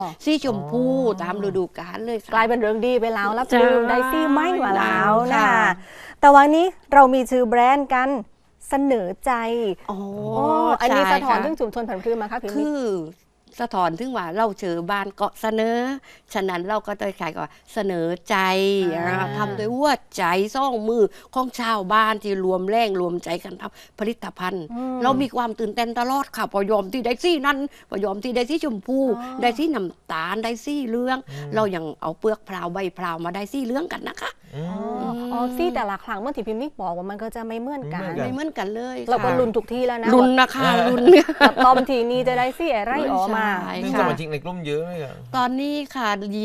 สีชมพูตามฤดูกาลเลยกลายเป็นเรื่องดีไปแล้วรับลืมได้ซี่ไม่มาแล้วนะค่ะแต่วันนี้เรามีชื่อแบรนด์กันเสนอใจอันนี้สะท้อนเรื่องชุมชนผันพืชมาค่ะพี่มิคือสะท้อนถึงว่าเราเจอบ้านเกาะเสนอฉะนั้นเราก็ต้องขายก่อนเสนอใจทำด้วยหัวใจซ่องมือของชาวบ้านที่รวมแรงรวมใจกันทำผลิตภัณฑ์ เรามีความตื่นเต้นตลอดค่ะพอยอมที่ได้ซี่นั้นพอยอมที่ได้ซี่ชมพูได้ซี่น้ำตาลได้ซี่เหลืองเรายังเอาเปลือกพราวใบพราวมาได้ซี่เหลืองกันนะคะซี่แต่ละครั้งเมื่อที่พิมพ์นิกบอกว่ามันก็จะไม่เหมือนกันเลยเราก็ลุ้นทุกที่แล้วนะลุ้นนะคะลุ้นกับตอมทีนี้จะได้ซี่อะไรออกมาซึ่งสมาชิกในกลุ่มเยอะไหมครับตอนนี้ค่ะ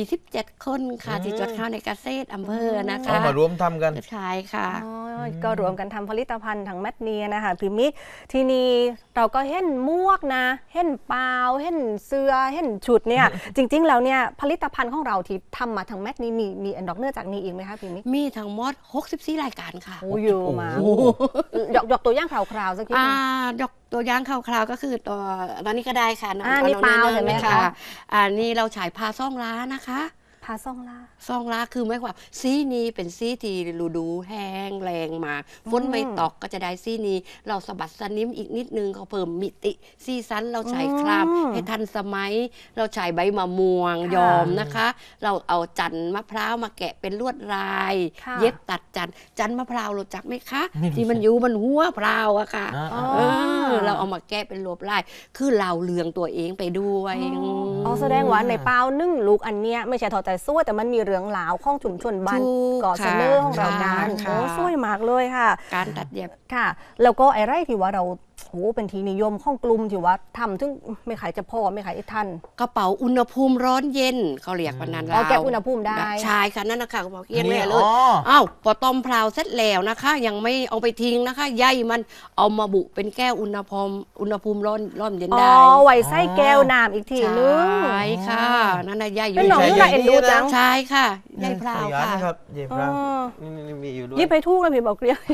27 คนค่ะที่จดเข้าในเกษตรอำเภอนะคะเอามารวมทำกันใช่ค่ะก็รวมกันทำผลิตภัณฑ์ทางแมทเนียนะคะพิมิกทีนี้เราก็เห็นมวกนะเห็นเปล่าเห็นเสื้อเห็นชุดเนี่ยจริงๆแล้วเนี่ยผลิตภัณฑ์ของเราที่ทำมาทางแมทนี้มีอันดอกเนื้อจากนี้อีกไหมคะพิมิกมีทั้งหมด64รายการค่ะโอ้เยอะมากยกตัวอย่างคร่าวๆสักทียกตัวอย่างคร่าวๆก็คือตอนนี้ก็ได้ค่ะนี่เปล่าใช่ไหมคะนี่เราฉายพาซ่องล้านะคะพาซ่องล้าคือไม่ว่าสีนี้เป็นสีที่ฤดูแห้งแรงมาฝนไม่ตกก็จะได้สีนี้เราสะบัดสนิมอีกนิดนึงเขาเพิ่มมิติสีสันเราใช้ครามให้ทันสมัยเราใช้ใบมะม่วงยอมนะคะเราเอาจันมะพร้าวมาแกะเป็นลวดลายเย็บตัดจันมะพร้าวรู้จักไหมคะที่มันอยู่มันหัวพร้าวอะค่ะเราเอามาแกะเป็นลวดลายคือเราเลืองตัวเองไปด้วยแสดงว่าในเปล่านึ่งลูกอันเนี้ยไม่ใช่ทอใจสวยแต่มันมีเรื่องราวของชุมชนบ้านก่อเสนอของเราการสวยมากเลยค่ะการตัดเย็บค่ะแล้วก็ไอ้ไรที่ว่าเราเป็นที่นิยมของกลุ่มที่ว่าทำถึงไม่ขายจะพอไม่ขายทันกระเป๋าอุณหภูมิร้อนเย็นเขาเรียกวันนั้นเราแก้อุณหภูมิได้ใช่ค่ะนั่นนะคะเขาบอกเย็นเลยพอต้มพราวเสร็จแล้วนะคะยังไม่เอาไปทิ้งนะคะใยมันเอามาบุเป็นแก้วอุณหภูมิร้อนเย็นได้ไว้ใส่แก้วน้ำอีกทีนึงใช่ค่ะนั่นน่ะใยอยู่เป็นหนองนี่แหละเอ็นดูจังใช่ค่ะใยพราวค่ะใยพราวนี่มีอยู่ด้วยยิบไปทู่กันพี่บอกเรียก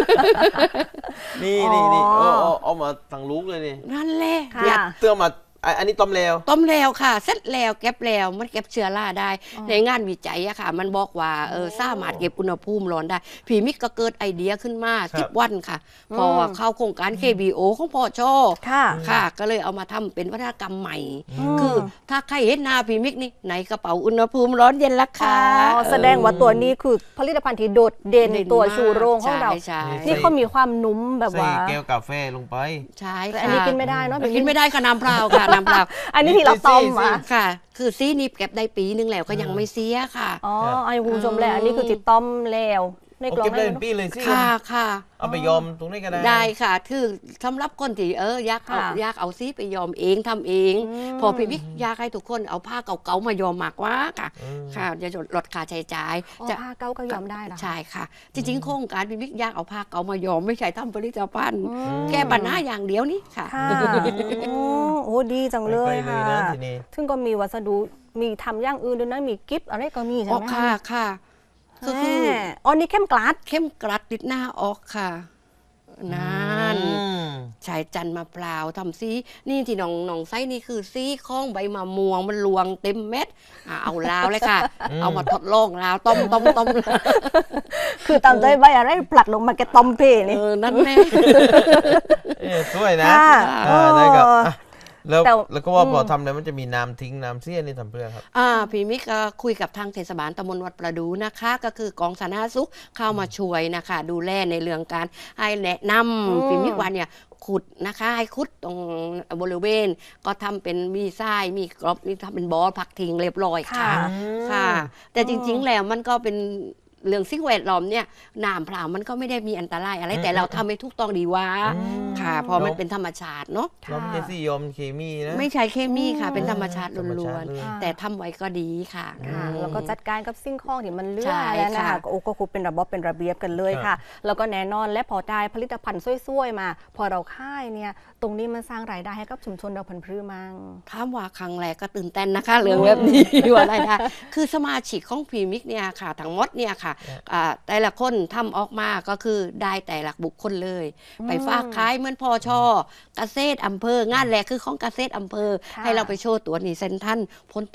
นี่เอามาทั้งลูกเลยนี่นั่นแหละเตื้อมาอันนี้ต้มแล้วค่ะเสร็จแล้วเก็บแล้วมันเก็บเชื้อราได้ในงานวิจัยอะค่ะมันบอกว่าสามารถเก็บอุณหภูมิร้อนได้พี่มิกก็เกิดไอเดียขึ้นมา10 วันค่ะพอเข้าโครงการ KBO ของพชค่ะก็เลยเอามาทำเป็นวัฒนกรรมใหม่คือถ้าใครเห็นหน้าพี่มิกนี่ในกระเป๋าอุณหภูมิร้อนเย็นละค่ะแสดงว่าตัวนี้คือผลิตภัณฑ์ที่โดดเด่นตัวชูโรงของเรานี่เขามีความนุ่มแบบว่าแก้วกาแฟลงไปใช่ค่ะอันนี้กินไม่ได้เนาะกินไม่ได้ค่ะน้ำเปล่าค่ะน้ำเปล่าอันนี้ที่เราต้มมาค่ะคือซีนี่เก็บได้ปีนึงแล้วก็ยังไม่เสียค่ะไอ้คุณผู้ชมแหละอันนี้คือติดต้มแล้วในกล่องเก็บได้เป็นปีเลยสิค่ะเอาไปยอมตรงนี้ก็ได้ได้ค่ะคือสำหรับคนที่อยากเอาซีไปยอมเองทำเองพอพี่มิกอยากให้ทุกคนเอาผ้าเก่าๆมายอมมากกว่าค่ะจะลดค่าใช้จ่ายผ้าเก่าก็ยอมได้ใช่ค่ะจริงๆโครงการพี่มิกอยากเอาผ้าเก่ามายอมไม่ใช่ทำผลิตภัณฑ์แก้ปัญหาอย่างเดียวนี่ค่ะโอ้ดีจังเลยค่ะซึ่งก็มีวัสดุมีทำอย่างอื่นด้วยนะมีกิฟต์อะไรก็มีใช่ไหมค่ะก็คือนี่เข้มกลัดติดหน้าออกค่ะนั่นใช้จันมะพร้าวทำซีนี่ที่น้องไส้นี่คือซีข้องใบมะม่วงมันลวงเต็มเม็ดเอาลาวเลยค่ะเอามาทดลองลาวต้มคือตามใจใบอะไรผลัดลงมาแกต้มเพนี่นั่นแน่สวยนะได้ครับแล้วก็ว่าพอทำแล้วมันจะมีน้ำทิ้งน้ำเสี้ยนี่ทำเพื่อครับพี่มิกคุยกับทางเทศบาลตำบลวัดประดูนะคะก็คือกองสาธารณสุขเข้ามาช่วยนะคะดูแลในเรื่องการให้แนะนำพี่มิกวันเนี่ยขุดนะคะให้ขุดตรงบริเวณก็ทำเป็นมีทรายมีกรอบนี่ทำเป็นบ่อพักทิ้งเรียบร้อยค่ะแต่จริงๆแล้วมันก็เป็นเรื่องสิ่งแวดล้อมเนี่ยน้ำเปล่ามันก็ไม่ได้มีอันตรายอะไรแต่เราทำให้ถูกต้องดีว่าค่ะพอมันเป็นธรรมชาติเนาะเราไม่ใช่สิยอมเคมีนะไม่ใช่เคมีค่ะเป็นธรรมชาติล้วนๆแต่ทำไว้ก็ดีค่ะแล้วก็จัดการกับสิ่งของที่มันเลื่อยแล้วนะคะก็คุเป็นระเบียบกันเลยค่ะแล้วก็แน่นอนและพอได้ผลิตภัณฑ์ซ้วยๆมาพอเราค่ายเนี่ยตรงนี้มันสร้างรายได้ให้กับชุมชนเราพันธุ์พืชมั้งถามว่าครั้งแรกก็ตื่นเต้นนะคะเรื่องแบบนี้ว่ารายได้คือสมาชิกของพรีมิกเนี่ยค่ะทั้งหมดเนี่ยค่ะแต่ละคนทำออกมาก็คือได้แต่ละบุคคลเลยไปฝากขายเหมือนพช.เกษตรอำเภองานแรกคือของเกษตรอำเภอให้เราไปโชว์ตัวนี่เซ็นทรัลพ้น